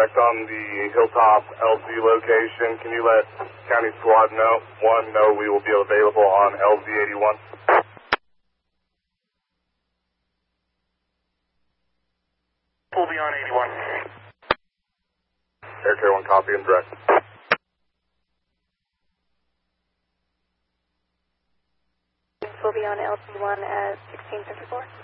direct on the Hilltop LZ location. Can you let County Squad 1 know we will be available on LZ 81? We'll be on 81. Air Carrier 1, copy and direct. We'll be on LZ 1 at 1654.